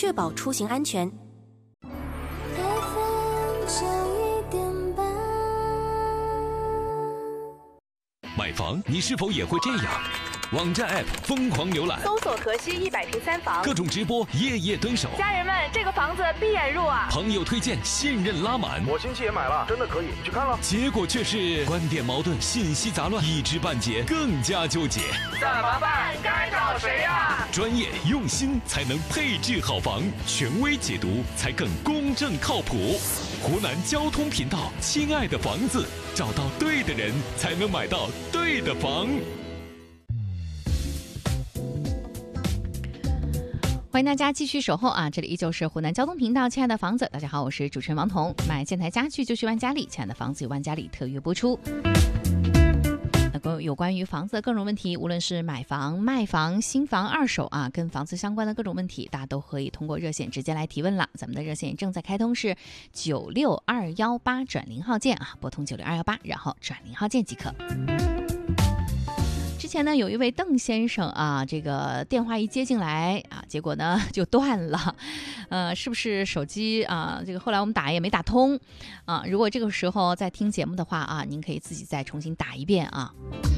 确保出行安全。 买房你是否也会这样？网站 App 疯狂浏览， 搜索河西100平3房， 各种直播夜夜蹲守。 家人们，这个房子闭眼入啊！ 朋友推荐，信任拉满。 我亲戚也买了，真的可以，你去看了。 结果却是观点矛盾，信息杂乱，一知半解，更加纠结。 怎么办？该找谁呀？ 专业用心才能配置好房，权威解读才更公正靠谱。湖南交通频道，亲爱的房子，找到对的人，才能买到对的房。 欢迎大家继续守候啊！这里依旧是湖南交通频道，亲爱的房子，大家好，我是主持人王彤。买建材家具就去万家里，亲爱的房子有万家里特约播出。有关于房子的各种问题，无论是买房、卖房、新房、二手啊，跟房子相关的各种问题，大家都可以通过热线直接来提问了。咱们的热线正在开通，是96218转0号键啊，拨通96218，然后转0号键即可。之前呢，有一位邓先生啊，这个电话一接进来啊，结果呢就断了，是不是手机啊？这个后来我们打也没打通啊。如果这个时候在听节目的话啊，您可以自己再重新打一遍啊。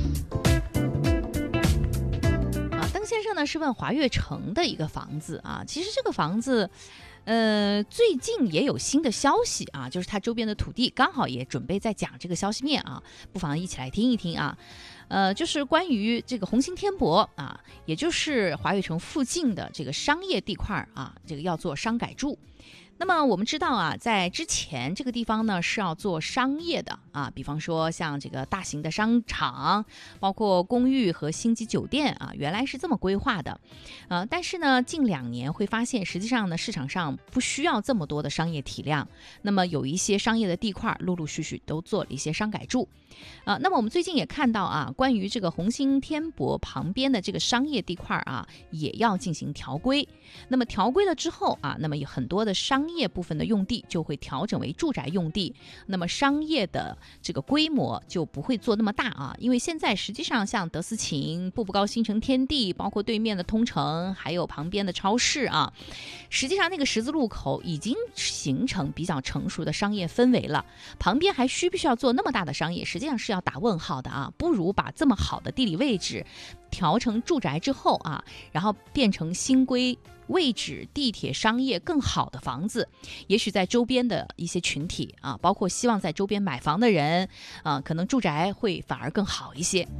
邓先生呢是问华悦城的一个房子啊，其实这个房子。最近也有新的消息啊，就是它周边的土地刚好也准备在讲这个消息面啊，不妨一起来听一听啊。就是关于这个红星天博啊，也就是华悦城附近的这个商业地块啊，这个要做商改住。那么我们知道啊，在之前这个地方呢是要做商业的啊，比方说像这个大型的商场，包括公寓和星级酒店啊，原来是这么规划的，但是呢，近2年会发现，实际上呢，市场上不需要这么多的商业体量，那么有一些商业的地块陆陆续续都做了一些商改住，那么我们最近也看到啊，关于这个红星天博旁边的这个商业地块啊，也要进行调规，那么调规了之后啊，那么有很多的商业部分的用地就会调整为住宅用地，那么商业的这个规模就不会做那么大啊，因为现在实际上像德思琴、步步高新城天地，包括对面的通城，还有旁边的超市啊，实际上那个十字路口已经形成比较成熟的商业氛围了，旁边还需不需要做那么大的商业，实际上是要打问号的啊，不如把这么好的地理位置调成住宅之后啊，然后变成新规位置地铁商业更好的房子，也许在周边的一些群体啊，包括希望在周边买房的人啊，可能住宅会反而更好一些。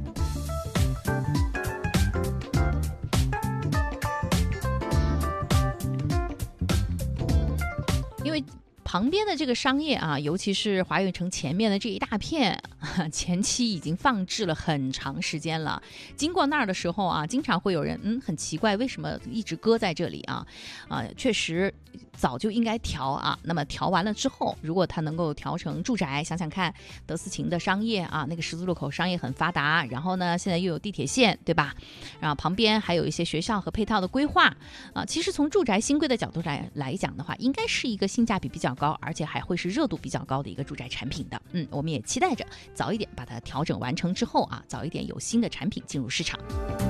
因为旁边的这个商业啊，尤其是华悦城前面的这一大片，前期已经放置了很长时间了。经过那儿的时候啊，经常会有人很奇怪，为什么一直搁在这里啊？确实早就应该调啊。那么调完了之后，如果它能够调成住宅，想想看，德思琴的商业啊，那个十字路口商业很发达，然后呢，现在又有地铁线，对吧？然后旁边还有一些学校和配套的规划啊。其实从住宅新规的角度来讲的话，应该是一个性价比比较高，而且还会是热度比较高的一个住宅产品的。我们也期待着早一点把它调整完成之后啊，早一点有新的产品进入市场。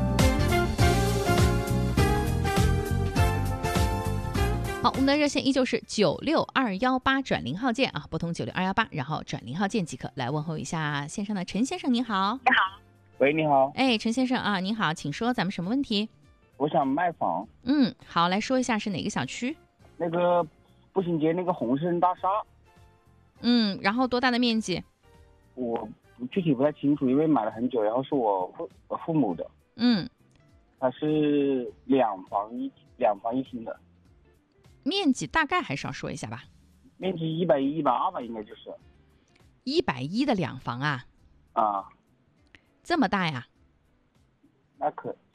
好，我们的热线依旧是96218转0号键啊，拨通96218，然后转0号键即可。来问候一下线上的陈先生，您好。 你好。喂，你好。 哎，陈先生啊，您好，请说，咱们什么问题？ 我想卖房。 好，来说一下是哪个小区？ 那个步行街那个鸿升大厦。 然后多大的面积？ 我具体不太清楚，因为买了很久，然后是我父母的。它是两房一厅的。 面积大概还是要说一下吧。 面积110、120吧，应该就是 110的两房啊。 这么大呀？ 那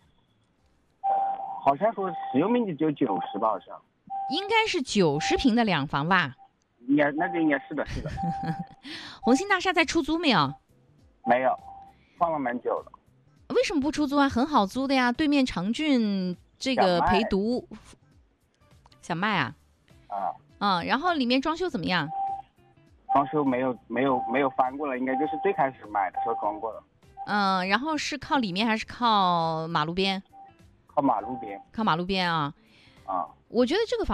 好像说实用面积只有90吧，好像。 应该是90平的两房吧？ 那个应该是的。 鸿星大厦在出租没有？ 没有，放了蛮久了。 为什么不出租啊？很好租的呀，对面长郡这个陪读。想卖啊？然后里面装修怎么样？ 装修没有翻过了，应该就是最开始买的时候装过了。 然后是靠里面还是靠马路边？ 靠马路边。 靠马路边啊。我觉得这个房